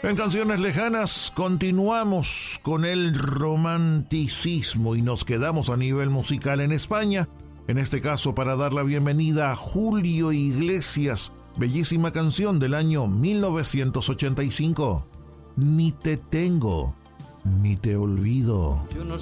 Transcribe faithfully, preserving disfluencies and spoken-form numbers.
En Canciones Lejanas continuamos con el romanticismo y nos quedamos a nivel musical en España, en este caso para dar la bienvenida a Julio Iglesias, bellísima canción del año mil novecientos ochenta y cinco. Ni te tengo, ni te olvido. Yo no